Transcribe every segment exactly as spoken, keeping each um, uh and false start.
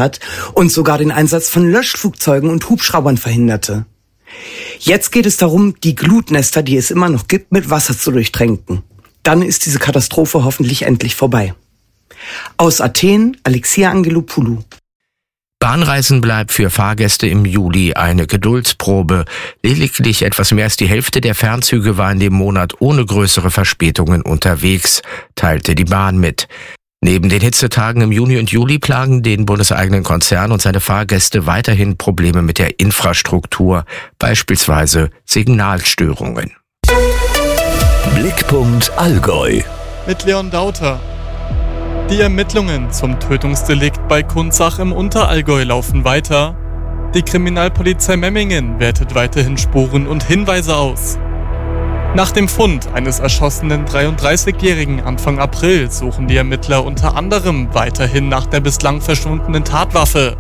hat und sogar den Einsatz von Löschflugzeugen und Hubschraubern verhinderte. Jetzt geht es darum, die Glutnester, die es immer noch gibt, mit Wasser zu durchtränken. Dann ist diese Katastrophe hoffentlich endlich vorbei. Aus Athen, Alexia Angelopoulou. Bahnreisen bleibt für Fahrgäste im Juli eine Geduldsprobe. Lediglich etwas mehr als die Hälfte der Fernzüge war in dem Monat ohne größere Verspätungen unterwegs, teilte die Bahn mit. Neben den Hitzetagen im Juni und Juli plagen den bundeseigenen Konzern und seine Fahrgäste weiterhin Probleme mit der Infrastruktur, beispielsweise Signalstörungen. Blickpunkt Allgäu mit Leon Dauter. Die Ermittlungen zum Tötungsdelikt bei Kunzach im Unterallgäu laufen weiter. Die Kriminalpolizei Memmingen wertet weiterhin Spuren und Hinweise aus. Nach dem Fund eines erschossenen dreiunddreißigjährigen Anfang April suchen die Ermittler unter anderem weiterhin nach der bislang verschwundenen Tatwaffe.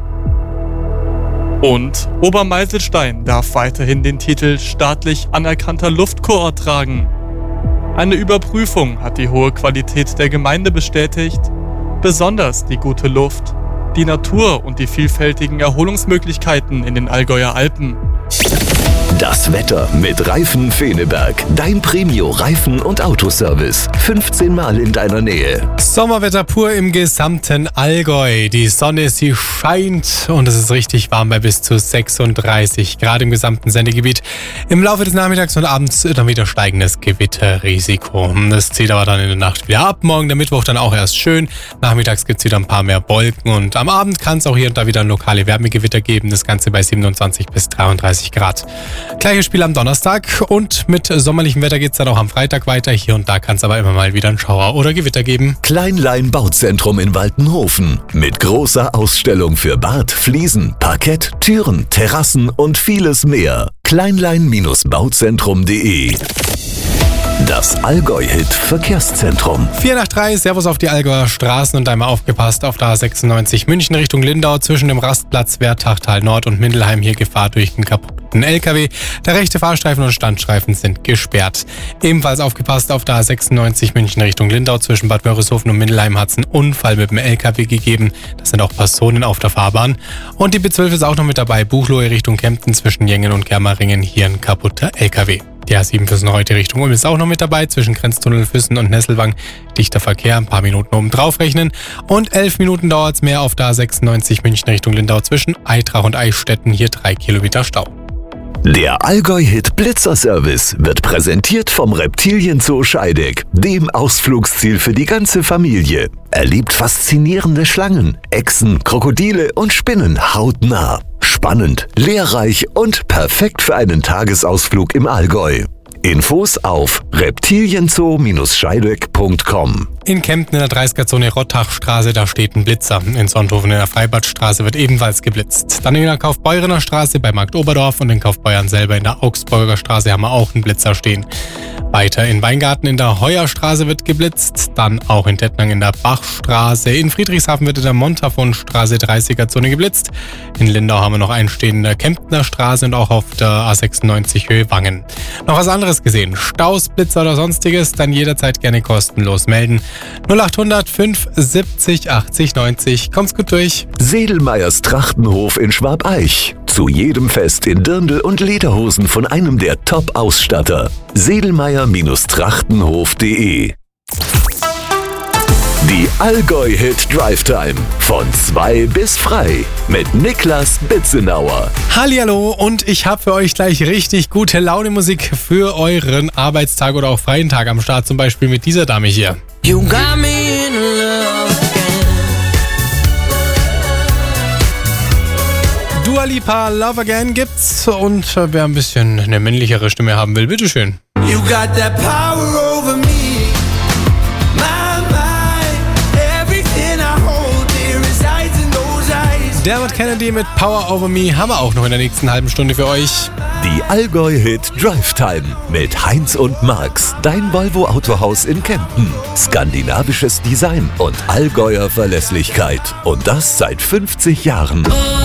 Und Obermeiselstein darf weiterhin den Titel staatlich anerkannter Luftkurort tragen. Eine Überprüfung hat die hohe Qualität der Gemeinde bestätigt, besonders die gute Luft, die Natur und die vielfältigen Erholungsmöglichkeiten in den Allgäuer Alpen. Das Wetter mit Reifen Feneberg. Dein Premio-Reifen- und Autoservice. fünfzehn Mal in deiner Nähe. Sommerwetter pur im gesamten Allgäu. Die Sonne, sie scheint und es ist richtig warm bei bis zu sechsunddreißig Grad im gesamten Sendegebiet. Im Laufe des Nachmittags und Abends dann wieder steigendes Gewitterrisiko. Das zieht aber dann in der Nacht wieder ab. Morgen der Mittwoch dann auch erst schön. Nachmittags gibt es wieder ein paar mehr Wolken und am Abend kann es auch hier und da wieder lokale Wärmegewitter geben. Das Ganze bei siebenundzwanzig bis dreiunddreißig Grad. Gleiches Spiel am Donnerstag und mit sommerlichem Wetter geht es dann auch am Freitag weiter. Hier und da kann es aber immer mal wieder einen Schauer oder Gewitter geben. Kleinlein Bauzentrum in Waltenhofen mit großer Ausstellung für Bad, Fliesen, Parkett, Türen, Terrassen und vieles mehr. kleinlein Bauzentrum punkt de. Das Allgäu-Hit Verkehrszentrum. vier nach drei, Servus auf die Allgäuer Straßen und einmal aufgepasst auf der A sechsundneunzig München Richtung Lindau zwischen dem Rastplatz Wertachtal Nord und Mindelheim. Hier Gefahr durch den kaputten L K W. Der rechte Fahrstreifen und Standstreifen sind gesperrt. Ebenfalls aufgepasst auf der A sechsundneunzig München Richtung Lindau zwischen Bad Wörishofen und Mindelheim hat es einen Unfall mit dem L K W gegeben. Das sind auch Personen auf der Fahrbahn. Und die B zwölf ist auch noch mit dabei. Buchloe Richtung Kempten zwischen Jengen und Germeringen. Hier ein kaputter L K W. Die A sieben Füssen heute Richtung Ulm ist auch noch mit dabei, zwischen Grenztunnel Füssen und Nesselwang. Dichter Verkehr, ein paar Minuten oben drauf rechnen. Und elf Minuten dauert es mehr auf der A sechsundneunzig München Richtung Lindau zwischen Eitrach und Eichstätten. Hier drei Kilometer Stau. Der Allgäu-Hit Blitzerservice wird präsentiert vom Reptilienzoo Scheideck, dem Ausflugsziel für die ganze Familie. Erlebt faszinierende Schlangen, Echsen, Krokodile und Spinnen hautnah. Spannend, lehrreich und perfekt für einen Tagesausflug im Allgäu. Infos auf reptilienzoo Scheideck punkt com. In Kempten in der dreißiger-Zone Rottachstraße, da steht ein Blitzer. In Sonthofen in der Freibadstraße wird ebenfalls geblitzt. Dann in der Kaufbeurener Straße bei Markt Oberdorf und in Kaufbeuern selber in der Augsburger Straße haben wir auch einen Blitzer stehen. Weiter in Weingarten in der Heuerstraße wird geblitzt, dann auch in Tettnang in der Bachstraße. In Friedrichshafen wird in der Montafon-Straße dreißiger-Zone geblitzt. In Lindau haben wir noch einen stehen in der Kemptner Straße und auch auf der A sechsundneunzig Höhe Wangen. Noch was anderes gesehen? Staus, Blitzer oder sonstiges? Dann jederzeit gerne kostenlos melden. null achthundert fünf siebzig achtzig neunzig. Kommt's gut durch. Sedelmeyers Trachtenhof in Schwabeich. Zu jedem Fest in Dirndl und Lederhosen von einem der Top-Ausstatter. Sedelmeyer Trachtenhof punkt de. Die Allgäu-Hit Drive Time von zwei bis frei mit Niklas Bitzenauer. Hallihallo und ich habe für euch gleich richtig gute Laune-Musik für euren Arbeitstag oder auch freien Tag am Start. Zum Beispiel mit dieser Dame hier. You got me in love again. Dua Lipa, Love Again gibt's und äh, wer ein bisschen eine männlichere Stimme haben will, bitteschön. You got that power over me. Dermot Kennedy mit Power Over Me haben wir auch noch in der nächsten halben Stunde für euch. Die Allgäu-Hit Drive Time mit Heinz und Max, dein Volvo Autohaus in Kempten. Skandinavisches Design und Allgäuer Verlässlichkeit. Und das seit fünfzig Jahren.